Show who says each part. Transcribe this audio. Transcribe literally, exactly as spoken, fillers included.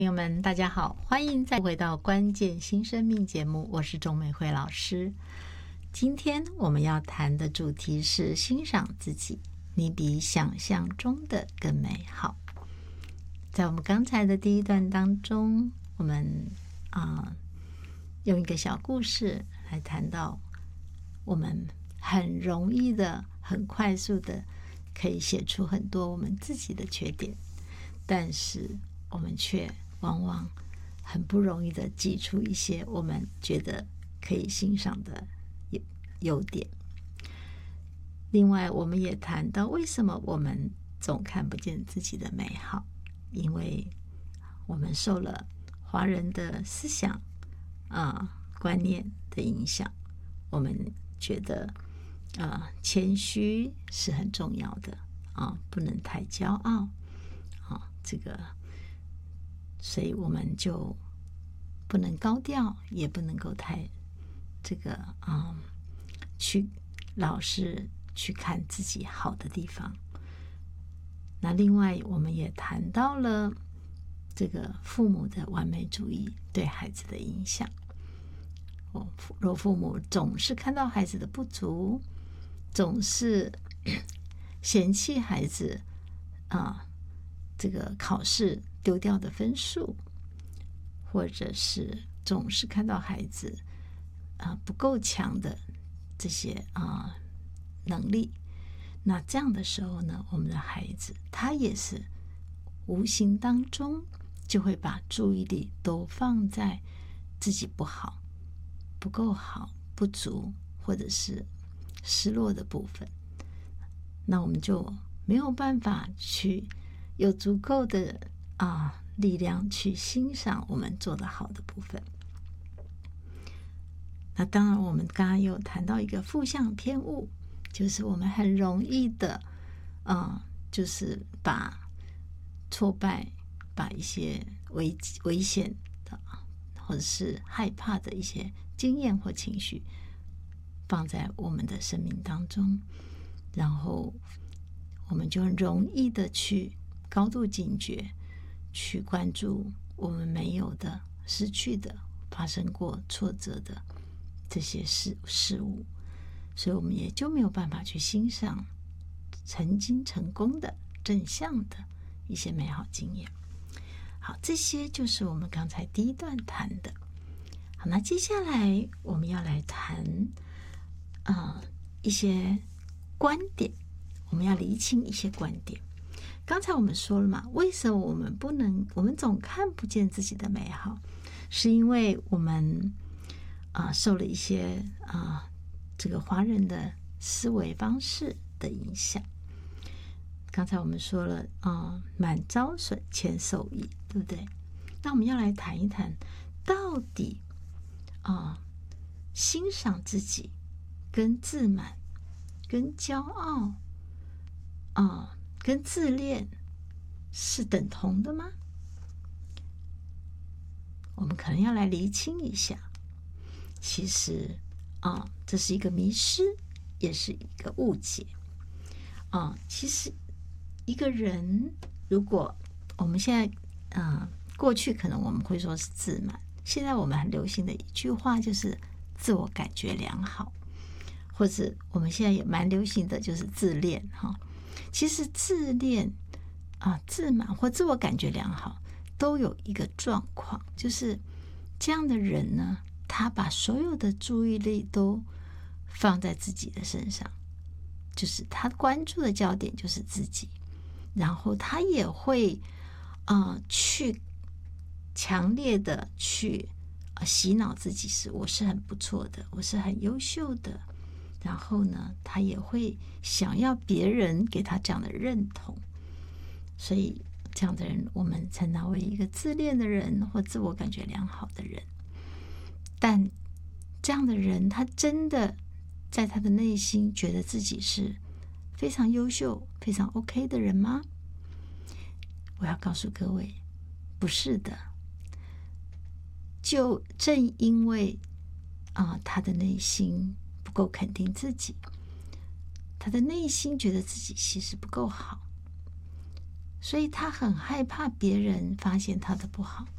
Speaker 1: 朋友们大家好，欢迎再回到关键新生命节目，我是钟美惠老师。今天我们要谈的主题是欣赏自己，你比想象中的更美好。在我们刚才的第一段当中，我们啊、呃、用一个小故事来谈到我们很容易的很快速的可以写出很多我们自己的缺点，但是我们却往往很不容易的挤出一些我们觉得可以欣赏的优点。另外我们也谈到为什么我们总看不见自己的美好，因为我们受了华人的思想啊、呃、观念的影响，我们觉得啊、呃、谦虚是很重要的啊，不能太骄傲啊，这个所以我们就不能高调，也不能够太这个啊、嗯，去老是去看自己好的地方。那另外我们也谈到了这个父母的完美主义对孩子的影响。哦，若父母总是看到孩子的不足，总是嫌弃孩子啊，这个考试丢掉的分数，或者是总是看到孩子啊不够强的这些啊能力，那这样的时候呢，我们的孩子他也是无形当中就会把注意力都放在自己不好、不够好、不足或者是失落的部分，那我们就没有办法去有足够的啊力量去欣赏我们做得好的部分。那当然我们刚刚有谈到一个负向偏误，就是我们很容易的啊，就是把挫败，把一些危危险的或者是害怕的一些经验或情绪放在我们的生命当中，然后我们就很容易的去高度警觉，去关注我们没有的、失去的、发生过挫折的这些事事物，所以我们也就没有办法去欣赏曾经成功的正向的一些美好经验。好，这些就是我们刚才第一段谈的。好，那接下来我们要来谈呃一些观点，我们要厘清一些观点。刚才我们说了嘛，为什么我们不能，我们总看不见自己的美好，是因为我们啊、呃、受了一些啊、呃、这个华人的思维方式的影响。刚才我们说了啊、呃，满招损，谦受益，对不对？那我们要来谈一谈，到底啊、呃、欣赏自己跟自满、跟骄傲啊、呃、跟自恋是等同的吗？我们可能要来厘清一下。其实啊，这是一个迷失，也是一个误解啊。其实一个人，如果我们现在啊，过去可能我们会说是自满，现在我们很流行的一句话就是自我感觉良好，或者我们现在也蛮流行的就是自恋哈。其实自恋啊、自满或自我感觉良好都有一个状况，就是这样的人呢，他把所有的注意力都放在自己的身上，就是他关注的焦点就是自己，然后他也会呃去强烈的去、呃、洗脑自己是我是很不错的，我是很优秀的，然后呢他也会想要别人给他这样的认同，所以这样的人我们称他为一个自恋的人或自我感觉良好的人。但这样的人他真的在他的内心觉得自己是非常优秀非常 OK 的人吗？我要告诉各位，不是的。就正因为啊、呃，他的内心不够肯定自己，他的内心觉得自己其实不够好，所以他很害怕别人发现他的不好，